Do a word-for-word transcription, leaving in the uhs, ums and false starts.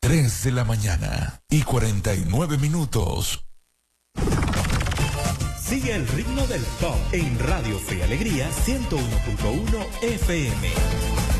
tres de la mañana y cuarenta y nueve minutos. Sigue el ritmo del pop en Radio Fe y Alegría ciento uno punto uno F M.